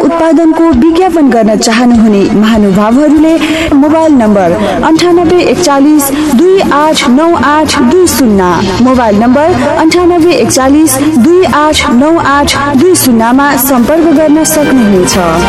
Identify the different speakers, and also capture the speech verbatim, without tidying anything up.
Speaker 1: उत्पादनको विज्ञापन गर्न चाहनुहुने महानुभावहरूले मोबाइल नम्बर अन्ठानब्बे एकचालिस दुई आठ नौ आठ दुई शून्य मोबाइल नम्बर अन्ठानब्बे एकचालिस दुई आठ नौ आठ दुई शून्यमा सम्पर्क गर्न सक्नुहुनेछ।